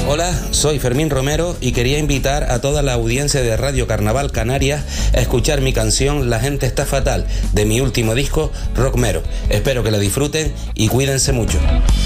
Hola, soy Fermín Romero y quería invitar a toda la audiencia de Radio Carnaval Canarias a escuchar mi canción La gente está fatal, de mi último disco, Rockmero. Espero que la disfruten y cuídense mucho.